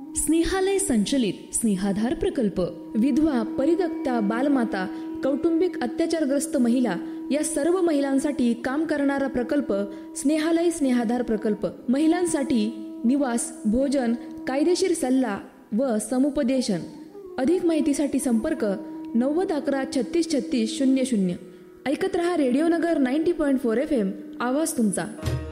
स्नेहालय संचलित स्नेहाधार प्रकल्प विधवा, परित्यक्ता, बालमाता, कौटुंबिक अत्याचारग्रस्त महिला या सर्व महिलांसाठी काम करणारा प्रकल्प स्नेहालय स्नेहाधार प्रकल्प. महिलांसाठी निवास, भोजन, कायदेशीर सल्ला व समुपदेशन. अधिक माहितीसाठी संपर्क 90 11 36 36 00. ऐकत रहा रेडिओ नगर 90.4 FM. आवाज तुमचा.